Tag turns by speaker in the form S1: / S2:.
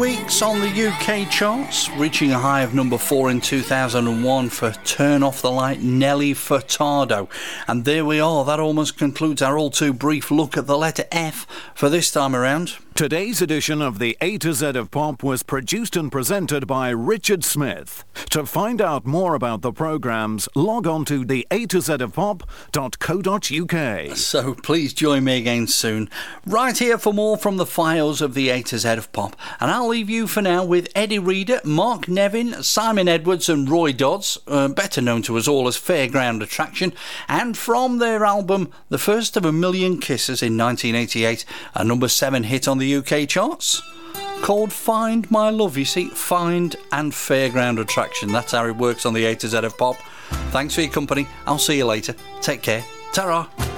S1: Weeks on the UK charts, reaching a high of number 4 in 2001 for Turn Off the Light, Nelly Furtado. And there we are, that almost concludes our all too brief look at the letter F for this time around.
S2: Today's edition of the A to Z of Pop was produced and presented by Richard Smith. To find out more about the programmes, log on to the atozofpop.co.uk.
S1: So please join me again soon, right here for more from the files of the A to Z of Pop. And I'll leave you for now with Eddie Reader, Mark Nevin, Simon Edwards and Roy Dodds, better known to us all as Fairground Attraction, and from their album The First of a Million Kisses in 1988, a number 7 hit on the UK charts, called Find My Love. You see, Find and Fairground Attraction, that's how it works on the A to Z of Pop. Thanks for your company, I'll see you later, take care, ta-ra.